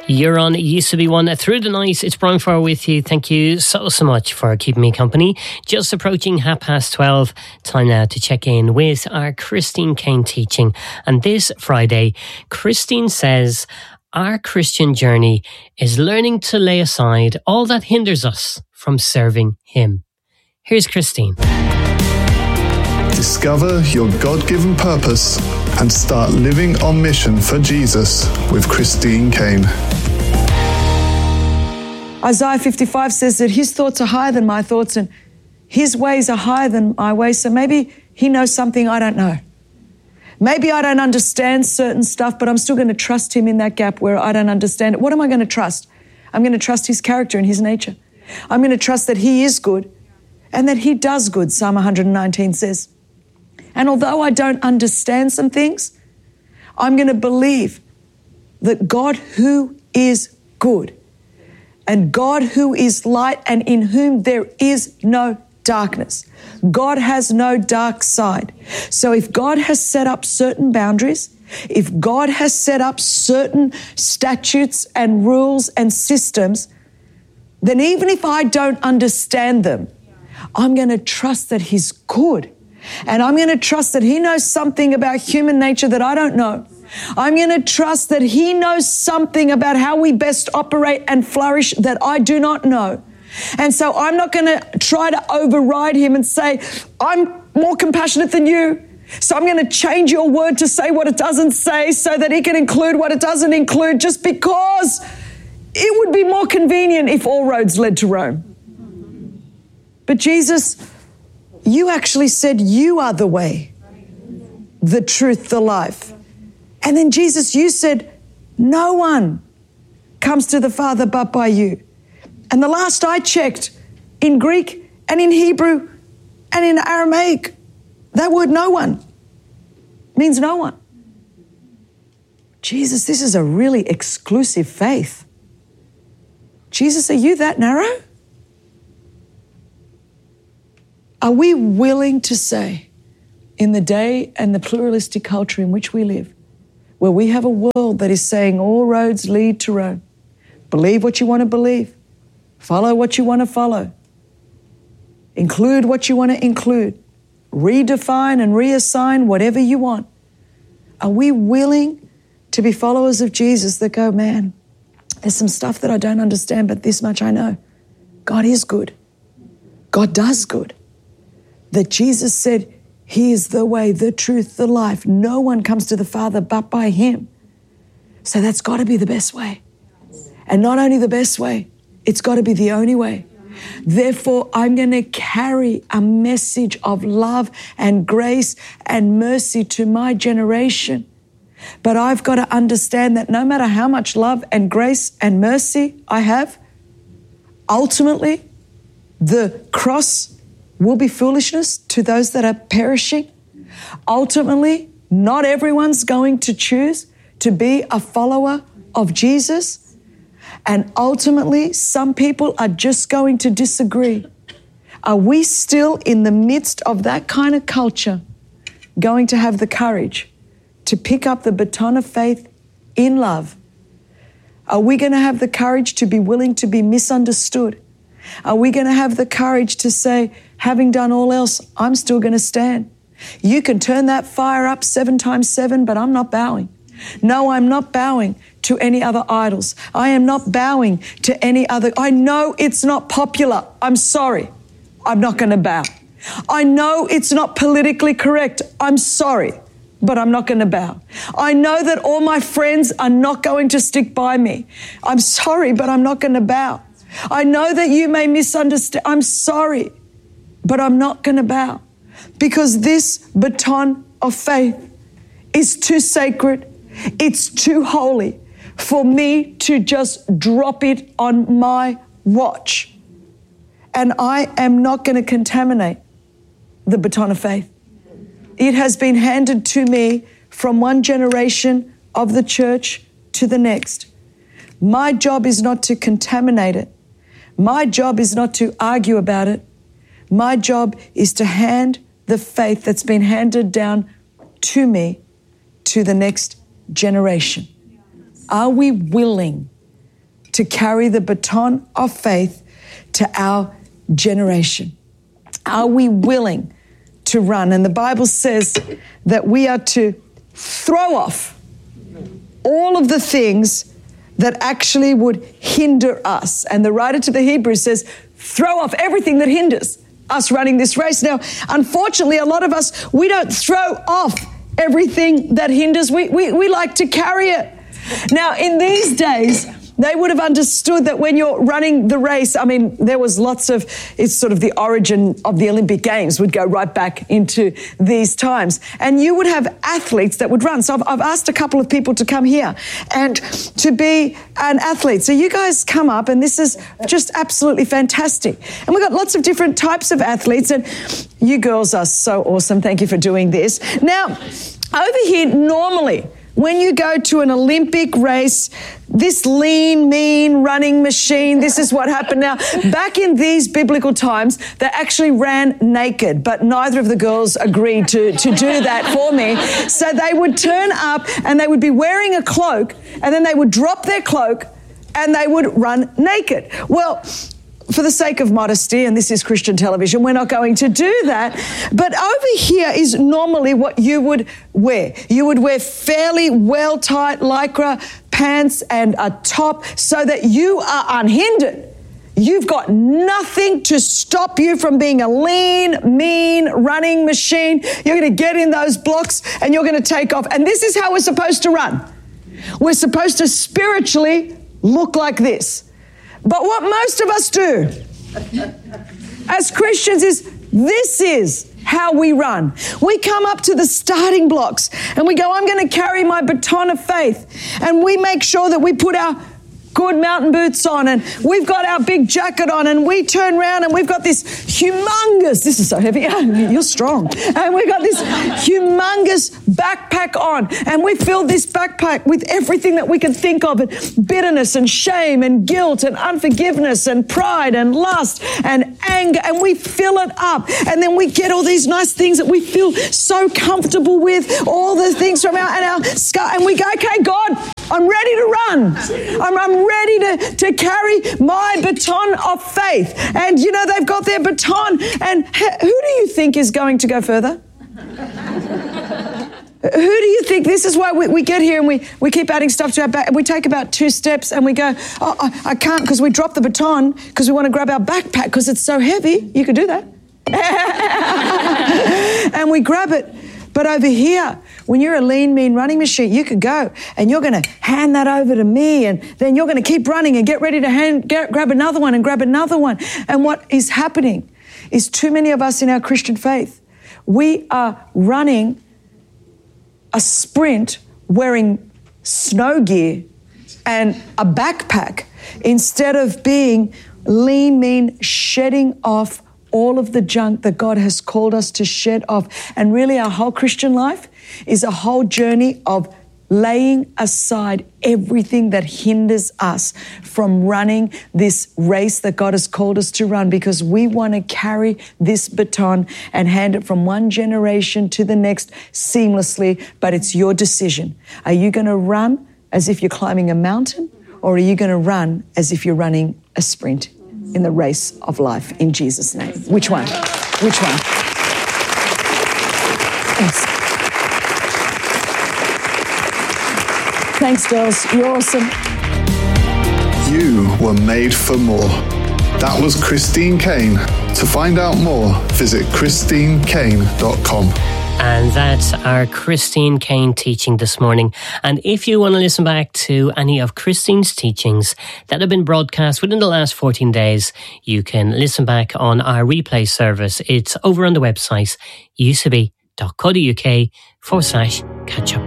You're on It Used to Be One through the night. It's Brian Farr with you. Thank you so much for keeping me company. Just approaching 12:30. Time now to check in with our Christine Kane teaching. And this Friday, Christine says, our Christian journey is learning to lay aside all that hinders us from serving Him. Here's Christine. Discover your God-given purpose and start living on mission for Jesus with Christine Kane. Isaiah 55 says that His thoughts are higher than my thoughts and His ways are higher than my ways. So maybe He knows something I don't know. Maybe I don't understand certain stuff, but I'm still going to trust Him in that gap where I don't understand it. What am I going to trust? I'm going to trust His character and His nature. I'm going to trust that He is good and that He does good, Psalm 119 says. And although I don't understand some things, I'm going to believe that God who is good and God who is light and in whom there is no darkness. God has no dark side. So if God has set up certain boundaries, if God has set up certain statutes and rules and systems, then even if I don't understand them, I'm going to trust that He's good. And I'm going to trust that He knows something about human nature that I don't know. I'm going to trust that He knows something about how we best operate and flourish that I do not know. And so I'm not going to try to override Him and say, I'm more compassionate than you, so I'm going to change your word to say what it doesn't say so that He can include what it doesn't include, just because it would be more convenient if all roads led to Rome. But Jesus, You actually said You are the way, the truth, the life. And then Jesus, You said, no one comes to the Father but by You. And the last I checked, in Greek and in Hebrew and in Aramaic, that word no one means no one. Jesus, this is a really exclusive faith. Jesus, are You that narrow? Are we willing to say, in the day and the pluralistic culture in which we live, where we have a world that is saying all roads lead to Rome, believe what you want to believe, follow what you want to follow, include what you want to include, redefine and reassign whatever you want. Are we willing to be followers of Jesus that go, man, there's some stuff that I don't understand, but this much I know. God is good. God does good. That Jesus said, He is the way, the truth, the life. No one comes to the Father but by Him. So that's got to be the best way. And not only the best way, it's got to be the only way. Therefore, I'm going to carry a message of love and grace and mercy to my generation. But I've got to understand that no matter how much love and grace and mercy I have, ultimately, the cross will be foolishness to those that are perishing. Ultimately, not everyone's going to choose to be a follower of Jesus. And ultimately, some people are just going to disagree. Are we still in the midst of that kind of culture going to have the courage to pick up the baton of faith in love? Are we going to have the courage to be willing to be misunderstood? Are we going to have the courage to say, having done all else, I'm still going to stand? You can turn that fire up 7 times 7, but I'm not bowing. No, I'm not bowing to any other idols. I am not bowing to any other. I know it's not popular. I'm sorry. I'm not going to bow. I know it's not politically correct. I'm sorry, but I'm not going to bow. I know that all my friends are not going to stick by me. I'm sorry, but I'm not going to bow. I know that you may misunderstand. I'm sorry, but I'm not going to bow, because this baton of faith is too sacred. It's too holy for me to just drop it on my watch. And I am not going to contaminate the baton of faith. It has been handed to me from one generation of the church to the next. My job is not to contaminate it. My job is not to argue about it. My job is to hand the faith that's been handed down to me to the next generation. Are we willing to carry the baton of faith to our generation? Are we willing to run? And the Bible says that we are to throw off all of the things that actually would hinder us. And the writer to the Hebrews says, throw off everything that hinders us running this race. Now, unfortunately, a lot of us, we don't throw off everything that hinders. We like to carry it. Now, in these days, they would have understood that when you're running the race, I mean, there was lots of, it's sort of the origin of the Olympic Games would go right back into these times. And you would have athletes that would run. So I've asked a couple of people to come here and to be an athlete. So you guys come up, and this is just absolutely fantastic. And we've got lots of different types of athletes, and you girls are so awesome. Thank you for doing this. Now, over here, normally, when you go to an Olympic race, this lean, mean running machine, this is what happened. Now, back in these biblical times, they actually ran naked, but neither of the girls agreed to do that for me. So they would turn up and they would be wearing a cloak, and then they would drop their cloak and they would run naked. Well, for the sake of modesty, and this is Christian television, we're not going to do that. But over here is normally what you would wear. You would wear fairly well-tight Lycra pants and a top so that you are unhindered. You've got nothing to stop you from being a lean, mean running machine. You're going to get in those blocks and you're going to take off. And this is how we're supposed to run. We're supposed to spiritually look like this. But what most of us do as Christians is, this is how we run. We come up to the starting blocks and we go, I'm going to carry my baton of faith. And we make sure that we put our good mountain boots on, and we've got our big jacket on, and we turn around and we've got this humongous, this is so heavy, you're strong, and we've got this humongous backpack on, and we fill this backpack with everything that we can think of, and bitterness and shame and guilt and unforgiveness and pride and lust and anger, and we fill it up, and then we get all these nice things that we feel so comfortable with, all the things from our scar, and we go, okay, God, I'm ready to run. I'm ready to carry my baton of faith. And, you know, they've got their baton. And who do you think is going to go further? Who do you think? This is why we get here and we keep adding stuff to our back. We take about 2 steps and we go, oh, I can't, because we drop the baton because we want to grab our backpack because it's so heavy. You could do that. And we grab it. But over here, when you're a lean, mean running machine, you could go and you're going to hand that over to me, and then you're going to keep running and get ready to grab another one and grab another one. And what is happening is too many of us in our Christian faith, we are running a sprint wearing snow gear and a backpack instead of being lean, mean, shedding off all of the junk that God has called us to shed off. And really, our whole Christian life is a whole journey of laying aside everything that hinders us from running this race that God has called us to run, because we want to carry this baton and hand it from one generation to the next seamlessly. But it's your decision. Are you going to run as if you're climbing a mountain, or are you going to run as if you're running a sprint in the race of life in Jesus' name? Which one? Which one? Thanks. Thanks, girls. You're awesome. You were made for more. That was Christine Caine. To find out more, visit christinecaine.com. And that's our Christine Caine teaching this morning. And if you want to listen back to any of Christine's teachings that have been broadcast within the last 14 days, you can listen back on our replay service. It's over on the website, ucb.co.uk/catch up.